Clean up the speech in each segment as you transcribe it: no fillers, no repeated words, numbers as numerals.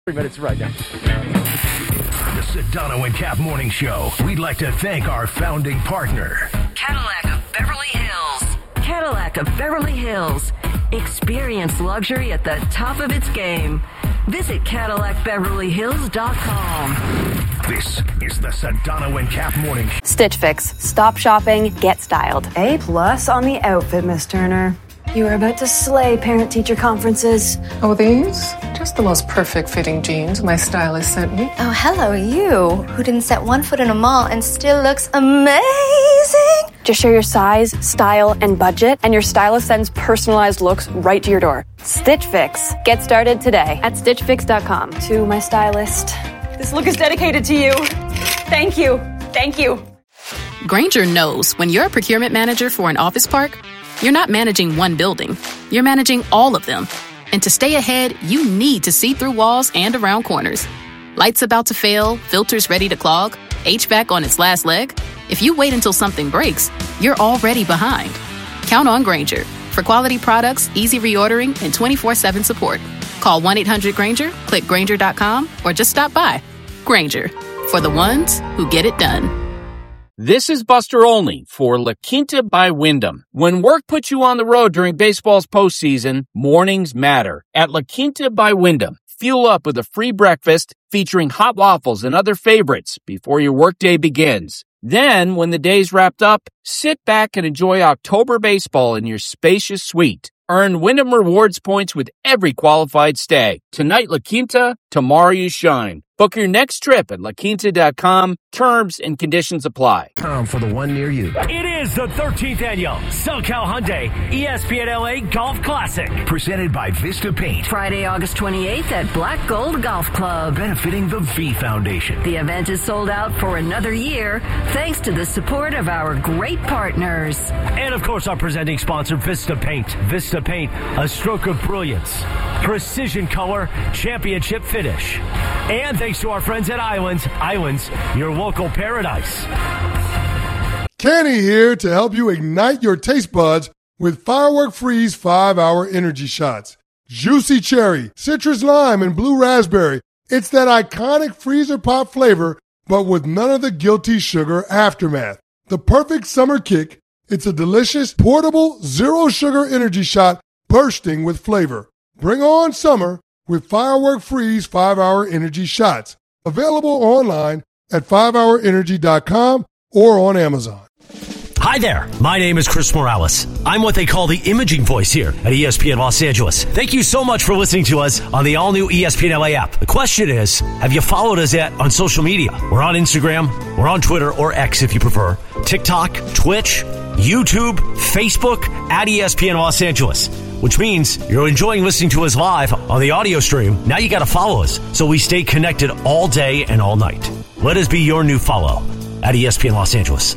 3 minutes right now. The Sedano and Cap Morning Show. We'd like to thank our founding partner, Cadillac of Beverly Hills. Cadillac of Beverly Hills. Experience luxury at the top of its game. Visit CadillacBeverlyHills.com. This is the Sedano and Cap Morning Show. Stitch Fix. Stop shopping, get styled. A+ on the outfit, Miss Turner. You are about to slay parent-teacher conferences. Oh, these? Just the most perfect fitting jeans my stylist sent me. Oh, hello, you, who didn't set one foot in a mall and still looks amazing. Just share your size, style, and budget, and your stylist sends personalized looks right to your door. Stitch Fix. Get started today at StitchFix.com. To my stylist. This look is dedicated to you. Thank you. Thank you. Grainger knows when you're a procurement manager for an office park, you're not managing one building. You're managing all of them. And to stay ahead, you need to see through walls and around corners. Lights about to fail, filters ready to clog, HVAC on its last leg. If you wait until something breaks, you're already behind. Count on Grainger for quality products, easy reordering, and 24/7 support. Call 1-800-GRAINGER, click Grainger.com, or just stop by. Grainger, for the ones who get it done. This is Buster Olney for La Quinta by Wyndham. When work puts you on the road during baseball's postseason, mornings matter. At La Quinta by Wyndham, fuel up with a free breakfast featuring hot waffles and other favorites before your workday begins. Then, when the day's wrapped up, sit back and enjoy October baseball in your spacious suite. Earn Wyndham Rewards points with every qualified stay. Tonight, La Quinta, tomorrow you shine. Book your next trip at LaQuinta.com. Terms and conditions apply. For the one near you. It is the 13th annual SoCal Hyundai ESPN LA Golf Classic. Presented by Vista Paint. Friday, August 28th at Black Gold Golf Club. Benefiting the V Foundation. The event is sold out for another year thanks to the support of our great partners. And of course, our presenting sponsor, Vista Paint. Vista Paint, a stroke of brilliance, precision color, championship finish. And thanks to our friends at Islands. Islands, your local paradise. Kenny here to help you ignite your taste buds with Firework Freeze 5-Hour Energy Shots. Juicy cherry, citrus lime, and blue raspberry. It's that iconic freezer pop flavor, but with none of the guilty sugar aftermath. The perfect summer kick. It's a delicious, portable, zero-sugar energy shot bursting with flavor. Bring on summer with Firework Freeze 5-Hour Energy Shots. Available online at 5hourenergy.com or on Amazon. Hi there. My name is Chris Morales. I'm what they call the imaging voice here at ESPN Los Angeles. Thank you so much for listening to us on the all-new ESPN LA app. The question is, have you followed us yet on social media? We're on Instagram, we're on Twitter, or X if you prefer, TikTok, Twitch, YouTube, Facebook, at ESPN Los Angeles, which means you're enjoying listening to us live on the audio stream. Now you got to follow us so we stay connected all day and all night. Let us be your new follow at ESPN Los Angeles.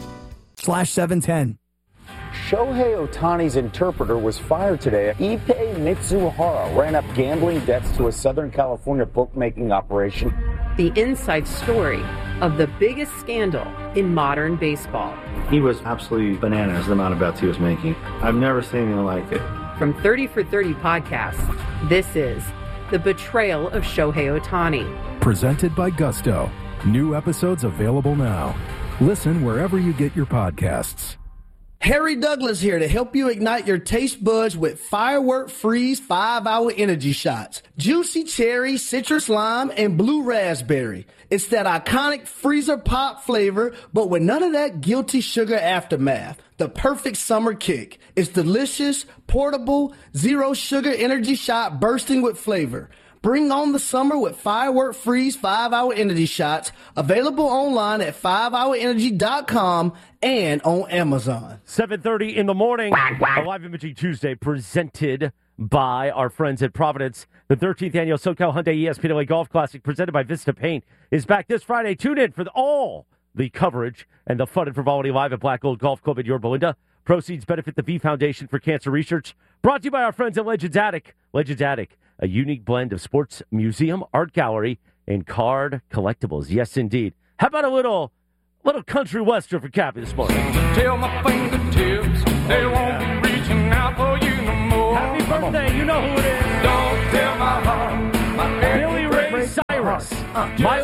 /710. Shohei Ohtani's interpreter was fired today. Ippei Mitsuhara ran up gambling debts to a Southern California bookmaking operation. The inside story of the biggest scandal in modern baseball. He was absolutely bananas, the amount of bets he was making. I've never seen anything like it. From 30 for 30 podcasts, this is The Betrayal of Shohei Ohtani. Presented by Gusto. New episodes available now. Listen wherever you get your podcasts. Harry Douglas here to help you ignite your taste buds with Firework Freeze 5-Hour Energy Shots. Juicy cherry, citrus lime, and blue raspberry. It's that iconic freezer pop flavor, but with none of that guilty sugar aftermath. The perfect summer kick. It's delicious, portable, zero sugar energy shot bursting with flavor. Bring on the summer with Firework Freeze 5-Hour Energy Shots. Available online at 5hourenergy.com and on Amazon. 7:30 in the morning. A Live Imaging Tuesday presented by our friends at Providence. The 13th annual SoCal Hyundai ESPN LA Golf Classic presented by Vista Paint is back this Friday. Tune in for all the coverage and the fun and frivolity live at Black Gold Golf Club in Yorba Linda. Proceeds benefit the V Foundation for Cancer Research. Brought to you by our friends at Legends Attic. Legends Attic, a unique blend of sports museum, art gallery, and card collectibles. Yes, indeed. How about a little country western for Cappy this morning? Tell my fingertips they won't be reaching out for you no more. Happy birthday, you know who it is. Don't tell my heart, my Billy Ray Yes. My